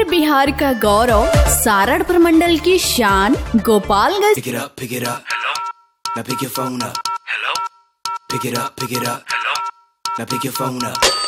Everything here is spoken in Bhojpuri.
उत्तर बिहार का गौरव, सारण प्रमंडल की शान, Gopalganj. Pick it up, pick it up. Hello. Now pick your phone up. Hello. Pick it up, pick it up. Hello. Now pick your phone up.